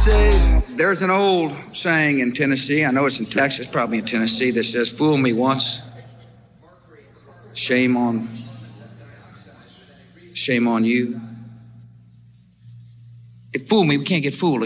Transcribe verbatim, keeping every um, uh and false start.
say. There's an old saying in Tennessee, I know it's in Texas, probably in Tennessee, that says, fool me once, shame on, shame on you. If fool me, we can't get fooled.